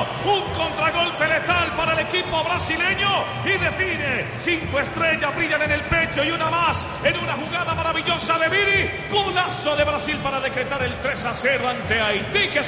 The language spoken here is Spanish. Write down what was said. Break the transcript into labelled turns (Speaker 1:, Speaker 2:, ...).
Speaker 1: Un contragolpe letal para el equipo brasileño y define. 5 estrellas brillan en el pecho y una más en una jugada maravillosa de Vini. Golazo de Brasil para decretar el 3-0 ante Haití.